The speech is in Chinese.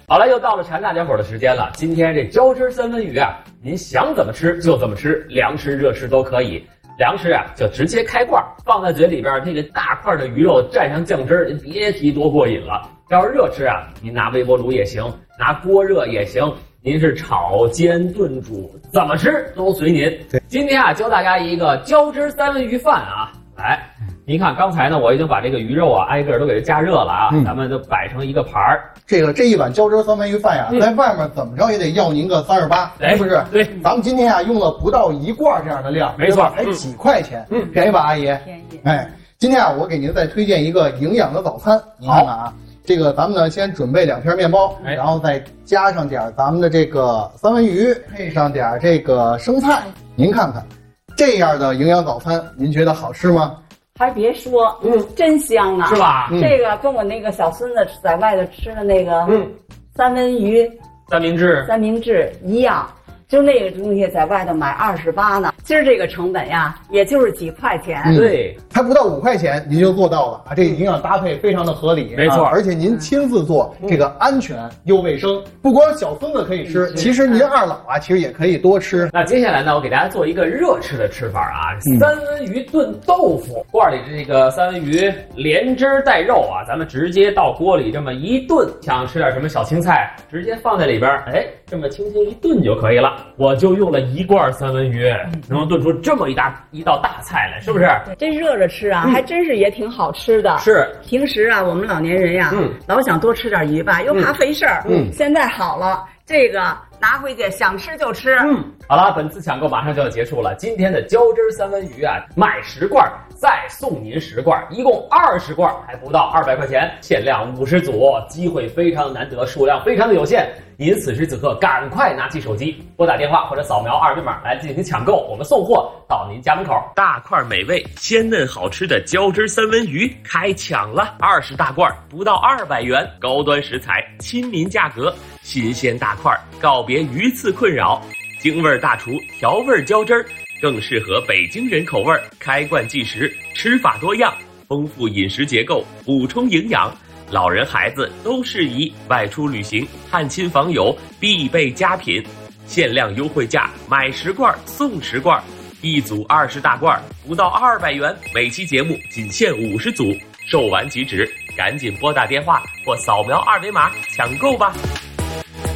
好了，又到了馋大家伙的时间了。今天这浇汁三文鱼啊，您想怎么吃就怎么吃，凉吃热吃都可以。凉吃啊，就直接开罐放在嘴里边，这个大块的鱼肉蘸上酱汁儿，别提多过瘾了。要是热吃啊，您拿微波炉也行，拿锅热也行，您是炒、煎、炖、煮，怎么吃都随您。 对， 今天啊，教大家一个浇汁三文鱼饭啊，来。您看，刚才呢，我已经把这个鱼肉啊挨个都给它加热了啊，咱们就摆成一个盘儿。 这一碗浇汁三文鱼饭呀，在外面怎么着也得要您个38，是不是？ 对， 咱们今天啊用了不到1罐这样的量， 没错， 才几块钱，便宜吧，阿姨？ 便宜。 哎，今天啊，我给您再推荐一个营养的早餐，您看看啊。这个咱们呢，先准备2片面包，然后再加上点咱们的这个三文鱼，配上点这个生菜，您看看，这样的营养早餐，您觉得好吃吗？ 还别说，真香啊， 是吧？ 这个跟我那个小孙子在外头吃的那个，三文鱼、 三明治一样，就那个东西在外头买28呢。今儿这个成本呀，也就是几块钱， 对， 还不到5块钱，您就做到了啊！这营养搭配非常的合理， 没错， 而且您亲自做，这个安全又卫生，不光小孙子可以吃，其实您二老啊，其实也可以多吃。 那接下来呢，我给大家做一个热吃的吃法啊，三文鱼炖豆腐。罐里的这个三文鱼连汁带肉啊，咱们直接到锅里这么一炖，想吃点什么小青菜，直接放在里边，哎，这么轻轻一炖就可以了。我就用了1罐三文鱼，能炖出这么一道大菜来，是不是？ 这热着吃啊，还真是也挺好吃的。 是， 平时啊，我们老年人呀，老想多吃点鱼吧，又怕费事儿。现在好了，这个拿回去想吃就吃。 好了，本次抢购马上就要结束了。今天的浇汁三文鱼啊，买10罐再送您10罐，一共20罐，还不到200块钱，限量50组，机会非常难得，数量非常的有限。您此时此刻赶快拿起手机，拨打电话或者扫描2维码来进行抢购，我们送货到您家门口。大块美味、鲜嫩好吃的浇汁三文鱼开抢了，20大罐不到200元，高端食材，亲民价格，新鲜大块，告别鱼刺困扰。京味大厨调味浇汁儿，更适合北京人口味，开罐即食，吃法多样，丰富饮食结构，补充营养，老人孩子都适宜，外出旅行、探亲访友必备佳品。限量优惠价，买10罐送10罐，一组20大罐，不到200元。每期节目仅限50组，售完即止，赶紧拨打电话或扫描2维码抢购吧。